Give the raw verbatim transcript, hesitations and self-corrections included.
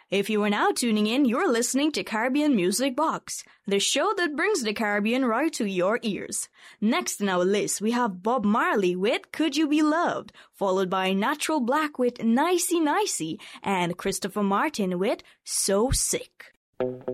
If you are now tuning in, you're listening to Caribbean Music Box, the show that brings the Caribbean right to your ears. Next in our list, we have Bob Marley with Could You Be Loved, followed by Natural Black with Nicey Nicey, and Christopher Martin with So Sick.